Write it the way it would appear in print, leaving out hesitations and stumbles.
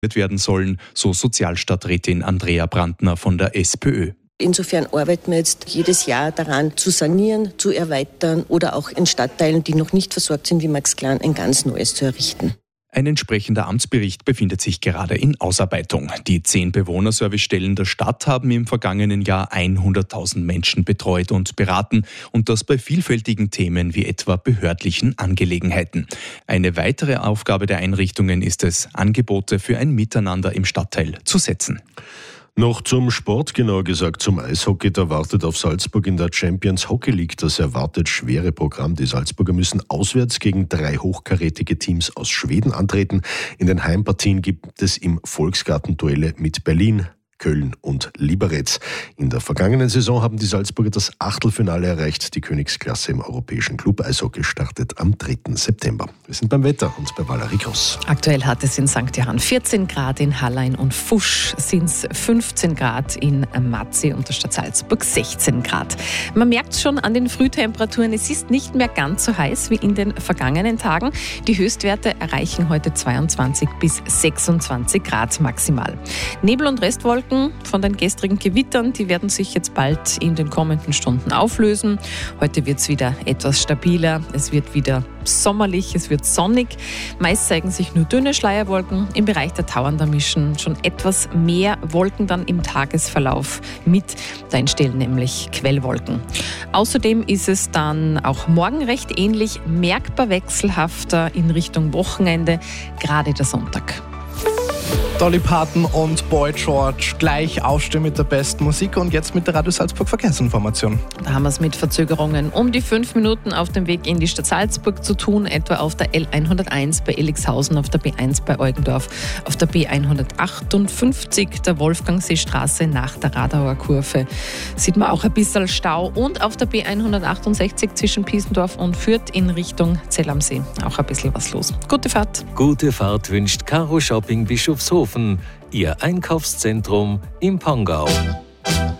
werden sollen, so Sozialstadträtin Andrea Brandner von der SPÖ. Insofern arbeiten wir jetzt jedes Jahr daran, zu sanieren, zu erweitern oder auch in Stadtteilen, die noch nicht versorgt sind, wie Maxglan, ein ganz neues zu errichten. Ein entsprechender Amtsbericht befindet sich gerade in Ausarbeitung. Die 10 Bewohnerservicestellen der Stadt haben im vergangenen Jahr 100.000 Menschen betreut und beraten und das bei vielfältigen Themen wie etwa behördlichen Angelegenheiten. Eine weitere Aufgabe der Einrichtungen ist es, Angebote für ein Miteinander im Stadtteil zu setzen. Noch zum Sport, genauer gesagt zum Eishockey. Da wartet auf Salzburg in der Champions Hockey League das erwartet schwere Programm. Die Salzburger müssen auswärts gegen 3 hochkarätige Teams aus Schweden antreten. In den Heimpartien gibt es im Volksgarten Duelle mit Berlin, Köln und Liberec. In der vergangenen Saison haben die Salzburger das Achtelfinale erreicht. Die Königsklasse im europäischen Club Eishockey startet am 3. September. Wir sind beim Wetter und bei Valerie Gross. Aktuell hat es in St. Johann 14 Grad, in Hallein und Fusch sind es 15 Grad, in Matzi und der Stadt Salzburg 16 Grad. Man merkt schon an den Frühtemperaturen, es ist nicht mehr ganz so heiß wie in den vergangenen Tagen. Die Höchstwerte erreichen heute 22 bis 26 Grad maximal. Nebel und Restwolken von den gestrigen Gewittern, die werden sich jetzt bald in den kommenden Stunden auflösen. Heute wird es wieder etwas stabiler, es wird wieder sommerlich, es wird sonnig. Meist zeigen sich nur dünne Schleierwolken. Im Bereich der Tauern, da mischen schon etwas mehr Wolken dann im Tagesverlauf mit. Da entstehen nämlich Quellwolken. Außerdem ist es dann auch morgen recht ähnlich, merkbar wechselhafter in Richtung Wochenende, gerade der Sonntag. Dolly Parton und Boy George gleich aufstehen mit der besten Musik und jetzt mit der Radio Salzburg Verkehrsinformation. Da haben wir es mit Verzögerungen um die 5 Minuten auf dem Weg in die Stadt Salzburg zu tun, etwa auf der L101 bei Elixhausen, auf der B1 bei Eugendorf, auf der B158 der Wolfgangseestraße nach der Radauer Kurve. Sieht man auch ein bisschen Stau und auf der B168 zwischen Piesendorf und Fürth in Richtung Zell am See. Auch ein bisschen was los. Gute Fahrt. Gute Fahrt wünscht Caro Shopping Bischofshofen, Ihr Einkaufszentrum im Pongau.